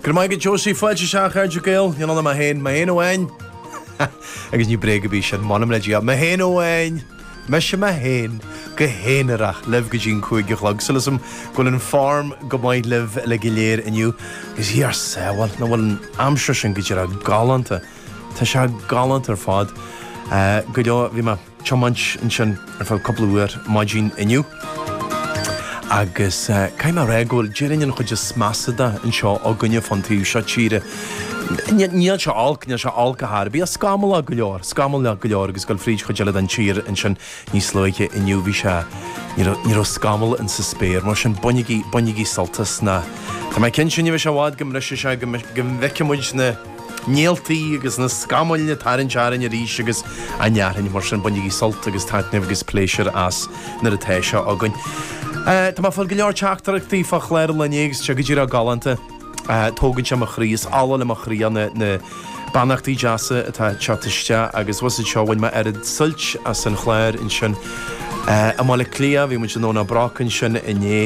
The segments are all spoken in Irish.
Gurmaige Josie Fudge Shachar Jugail, you know my hen Owen. I guess you break a bit, Monam Legia, my hen Owen, Mesha my hen, Gehenera, Lev Gajin Quig Lugsilism, Gullen Farm, go might live Legilair and you, is here, well, no one Amshushin Gijera Galanta, Tasha Galant or Fod, Gudo Vima Chomunch and Shin, for a couple of words, Majin and you. Agus caiim regul Jirin chu just smasada and seo agunne fantíú seo tíre. Níl seo alcne seo alcahar bí a scamal a goleor agus gal fríd chu gelad an tír an sin níos loige inniu bhí se ní scamal an sa spéir mar sin bunnigí saltas na. Tá mai cin sin bhí se bhád go mriise se go bheicemuid na níaltaí agus na scamáilne tarann tearann a rís agus a nearann mar sin bunnigí salt agus taitneh agus pléisiir as na a téise agunn. Tá má fáil go leor teachtarachtaí fach léir lenégus te go ddíra galanta tógann se a chríos ála le a chrían na bannachtaí deasa atá teataiste agus was seo bhain me arid suilt a san chléir in sin a mála clia bhí mu sin nóna bracan sin inné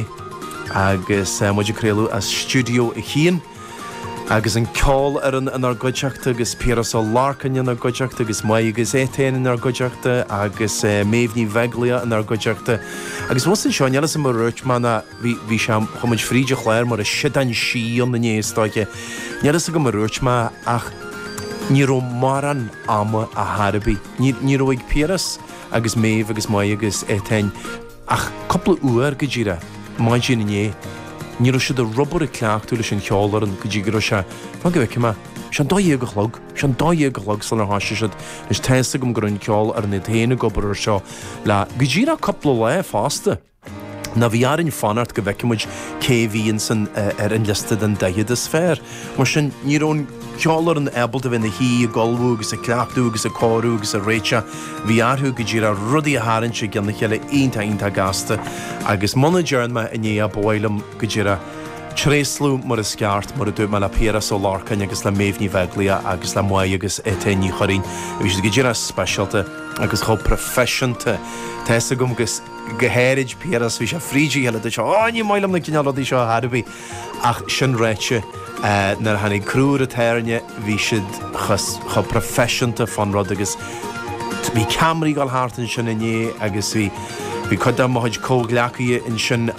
agus muidir créalú as stúdio i chéan agus an cáil ar an goideachta agus Pieras ó Larcan an goideachta agus mai agus étain an goideachta agus méhní veglia an goideachta agus was seo neala sem ruirt mana bhí se chuid fríide chléir mar a sidan síon na nééistáige neala go mar ruirt ma ach ní maran ama a Harbí ní roiig Pieras agus méh agus mai agus étain ach coppla uair go ddíra mai sin inné ní ro siad a rubbar a cleachtú leis an cheálar an go ddígur se fan go bheice sean dóíagachlog san ar háisiid leis teasta gom grún ceáil ar na dhéana gobar seo le go ddíra coppla le fásta. Na bhíarann fanart go bheicemuid céhíonn san ar an listad an daiad is fér. Mar sin nírón ceálar an ebal a bhí na hí a golbhú agus a cleachtú agus a cóú agus a réite bhíarthú go ddíra rudaí a háann se gan na chéile onanta gasta agus mna dearnma inné a bhilm go ddíra tréslú mar a sceart mar a dú me le Pieras ó Larcan agus le méhní veglia agus le mai agus étainní choín bhí si go ddíra speisialta agus cho professionanta Testa gom gus gohéirid Pieras bhí se frídí heile de seo ní mailam na cinealadí seo a Harbí ach sin réite nar hanig crúr a téirne bhí siad chu professionanta fan rud agus bhí camraí gáil háartan sin inné agus bhí chudam moid cógleacaí in sin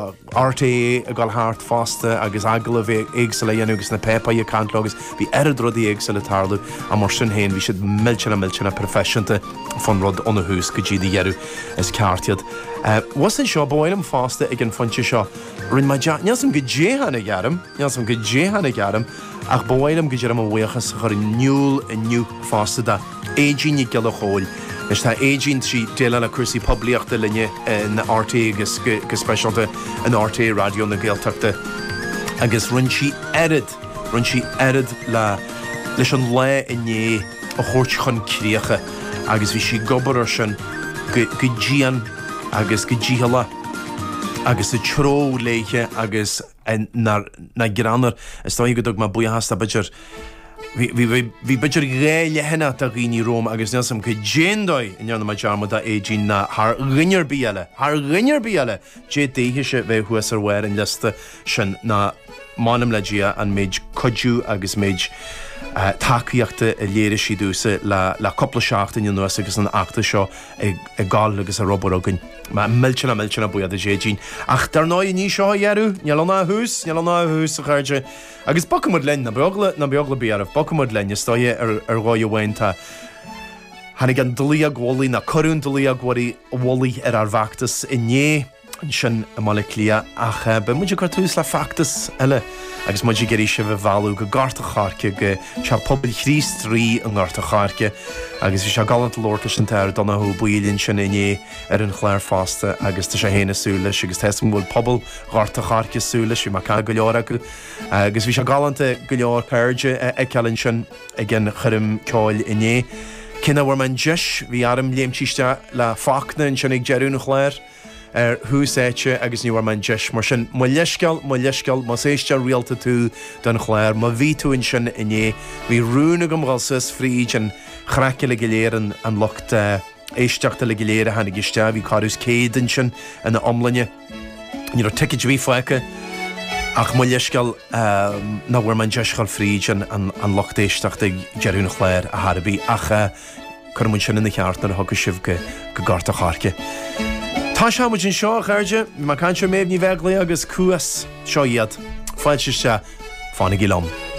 RTA a gáil háart fásta agus agla bheith éagsa le dhéanú agus na pepa a cant agus bhí rudí éagsa le tarlú a mar sin héin bhí siad miltena professionanta fan rud onna hús go ddíad dhearú is ceartiad. Was in seo bhhailm fásta ag an fonte seo rinn mai neasam go dhéhanna gearam ach bhhailm go ddéar am bhuachas chur niúil inniu fásta da éidíní geal a chóil. Is tá éidín trí déile le cuasaí poblíochta linne na RTA agus go speisialta an RTA radio na Gaeltachta agus run si arid leis an le inné a chóirt chun críocha agus bhí si gobar sin go ddían agus go ddíhala agus a tró léiche agus na granar is tá go dog má buíhasta beidir Bhí beidir réile hena a gíní Róm agus neasam go déandóid in neanna mai dearmad a éidín na th rinnear bíale dé déthe se bheith thuas ar bhhair an lista sin na mánam le dia an méid codú agus méid takeíochta a léire sí dúsa le coppla seachtain in nuas agus an achta seo ag gáil agus a robar agan. Ma miltena buiad a dédín. Ach dar náid ní seo dhearú, nealna hús a chuirde. Agus bocamad lein na beagla bíarmh, bocamad lein is stáithe ar gáid bhainta. Hannig an dlí a gholaí na corún dlí a bholaí ar bhachtas inné sin a mála clia ach be muidir cartús le factas eile agus muidir géirí se bheith bhú go garta cháce go se poblbal chrís trí an garta cháce agus bhí se galant lórta sin teir donnathú buíonn sin inné ar an chléir fásta agus tá sé héna súla agus team bhfuil pobl garta cháce súla si mar go leor acu agus bhí se galanta go leor péirde ag ceann sin ag gin churim ceáil inné. Cinna bhar man deis bhí arm léimtíiste le fachna in sin ag dearú na chléir húsáite agus níhar man deis mar sin má leisceal má éiste rialta tú don chléir má ví túin sin inné bhí rúna go mhilsas fríd an chreice le goléiran an locht éisteachta le goléire hanig iste bhí carús cédan sin in na omlainne ní tiid bhí foice Ach mo leiscail na bhfuir man deiscail fríd an lochtéisteach ag Jearún Chléir a Harbí ach chumún sin na cheartnar thug sibh go garta cháce. Tá se muid sin seo chuirde, má canse méh ní bheith lé agus cuas seo iad, fáil se fána í lom.